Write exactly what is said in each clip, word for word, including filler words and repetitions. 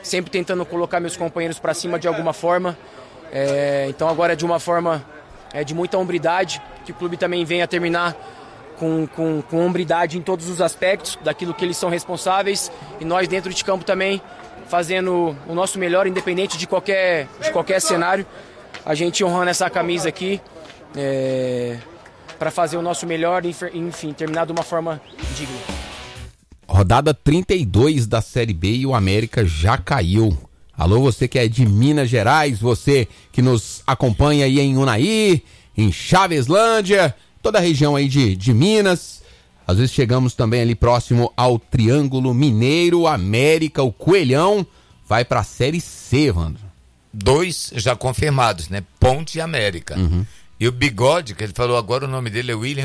sempre tentando colocar meus companheiros para cima de alguma forma. É, então agora é de uma forma é, de muita hombridade, que o clube também venha terminar com, com, com hombridade em todos os aspectos, daquilo que eles são responsáveis, e nós dentro de campo também fazendo o nosso melhor, independente de qualquer, de qualquer cenário, a gente honrando essa camisa aqui, é, para fazer o nosso melhor, enfim, terminar de uma forma digna. Rodada trinta e dois da Série B e o América já caiu. Alô, você que é de Minas Gerais, você que nos acompanha aí em Unai, em Chaveslândia, toda a região aí de, de Minas. Às vezes chegamos também ali próximo ao Triângulo Mineiro, América, o Coelhão vai pra Série C, Evandro. Dois já confirmados, né? Ponte e América. Uhum. E o Bigode, que ele falou agora, o nome dele é William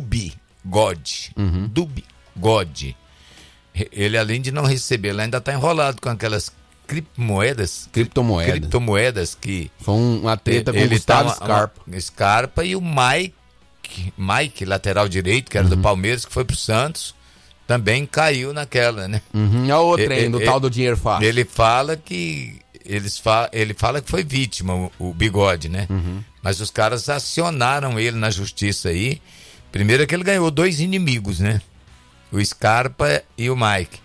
Dubigode. Uhum. Dubigode. Ele, além de não receber, ele ainda tá enrolado com aquelas criptomoedas. Criptomoedas. Criptomoedas que... Foi uma treta com o ele Gustavo tá uma, Scarpa. Uma, Scarpa e o Mike, Mike, lateral direito, que era uhum. do Palmeiras, que foi pro Santos, também caiu naquela, né? Uhum. A outra ele, aí, do ele, tal do dinheiro fácil. Ele fala que... Eles fa... Ele fala que foi vítima, o, o Bigode, né? Uhum. Mas os caras acionaram ele na justiça aí. Primeiro é que ele ganhou dois inimigos, né? O Scarpa e o Mike.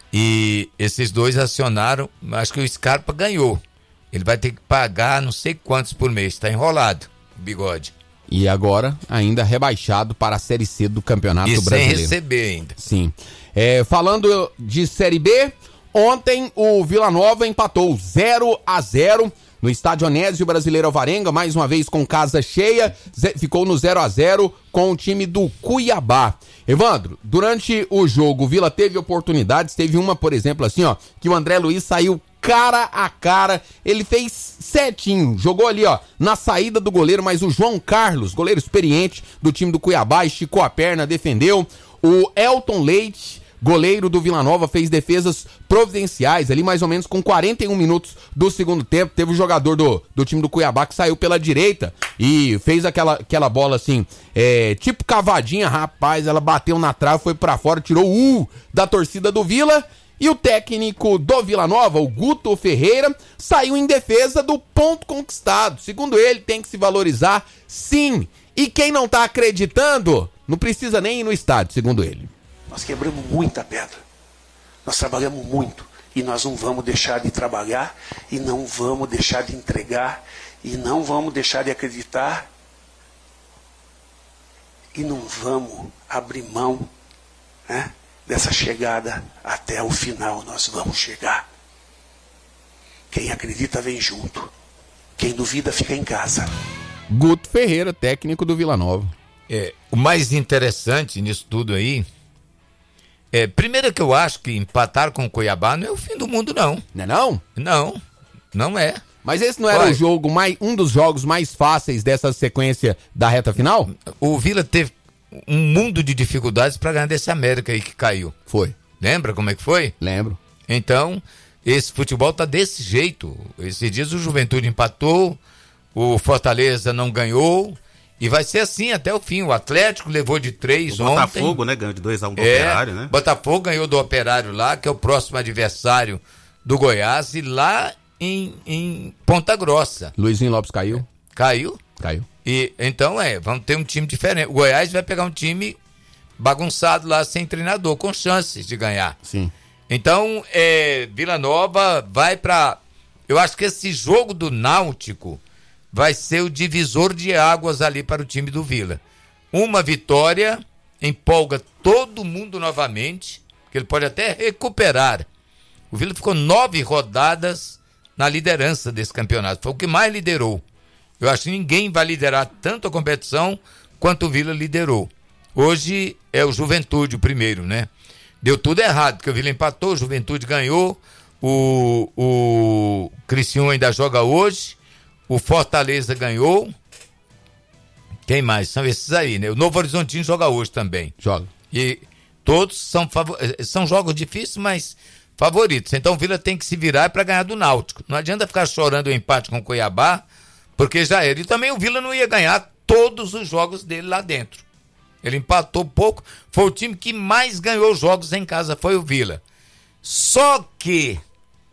E esses dois acionaram, acho que o Scarpa ganhou. Ele vai ter que pagar não sei quantos por mês, tá enrolado, o Bigode. E agora, ainda rebaixado para a Série C do Campeonato e Brasileiro. Sem receber ainda. Sim. É, falando de Série B, ontem o Vila Nova empatou zero a zero no estádio Onésio Brasileiro Alvarenga, mais uma vez com casa cheia, ficou no zero a zero com o time do Cuiabá. Evandro, durante o jogo o Vila teve oportunidades, teve uma, por exemplo, assim, ó, que o André Luiz saiu cara a cara, ele fez certinho, jogou ali, ó, na saída do goleiro, mas o João Carlos, goleiro experiente do time do Cuiabá, esticou a perna, defendeu. O Elton Leite, goleiro do Vila Nova, fez defesas providenciais ali, mais ou menos com quarenta e um minutos do segundo tempo. Teve o jogador do, do time do Cuiabá que saiu pela direita e fez aquela, aquela bola assim, é, tipo cavadinha, rapaz, ela bateu na trave, foi pra fora, tirou o U da torcida do Vila. E o técnico do Vila Nova, o Guto Ferreira, saiu em defesa do ponto conquistado. Segundo ele, tem que se valorizar, sim. E quem não tá acreditando, não precisa nem ir no estádio, segundo ele. Nós quebramos muita pedra, nós trabalhamos muito e nós não vamos deixar de trabalhar e não vamos deixar de entregar e não vamos deixar de acreditar e não vamos abrir mão, né, dessa chegada até o final. Nós vamos chegar. Quem acredita vem junto, quem duvida fica em casa. Guto Ferreira, técnico do Vila Nova. É, o mais interessante nisso tudo aí É, primeiro que eu acho que empatar com o Cuiabá não é o fim do mundo, não. Não é não? Não, não é. Mas esse não era Olha, o jogo mais, um dos jogos mais fáceis dessa sequência da reta final? O Vila teve um mundo de dificuldades para ganhar desse América aí que caiu. Foi. Lembra como é que foi? Lembro. Então, esse futebol tá desse jeito. Esses dias o Juventude empatou, o Fortaleza não ganhou. E vai ser assim até o fim. O Atlético levou de três o ontem. Botafogo, né? Ganhou de dois a um do é, Operário, né? Botafogo ganhou do Operário lá, que é o próximo adversário do Goiás. E lá em, em Ponta Grossa. Luizinho Lopes caiu? Caiu? Caiu. E, então, é, vamos ter um time diferente. O Goiás vai pegar um time bagunçado lá, sem treinador, com chances de ganhar. Sim. Então, é, Vila Nova vai pra... Eu acho que esse jogo do Náutico vai ser o divisor de águas ali para o time do Vila. Uma vitória empolga todo mundo novamente, que ele pode até recuperar. O Vila ficou nove rodadas na liderança desse campeonato. Foi o que mais liderou. Eu acho que ninguém vai liderar tanto a competição quanto o Vila liderou. Hoje é o Juventude o primeiro, né? Deu tudo errado, porque o Vila empatou, o Juventude ganhou, o, o Criciúma ainda joga hoje, o Fortaleza ganhou. Quem mais? São esses aí, né? O Novo Horizontino joga hoje também. Joga. E todos são, favor... são jogos difíceis, mas favoritos. Então o Vila tem que se virar para ganhar do Náutico. Não adianta ficar chorando o empate com o Cuiabá, porque já era. E também o Vila não ia ganhar todos os jogos dele lá dentro. Ele empatou pouco. Foi o time que mais ganhou jogos em casa, foi o Vila. Só que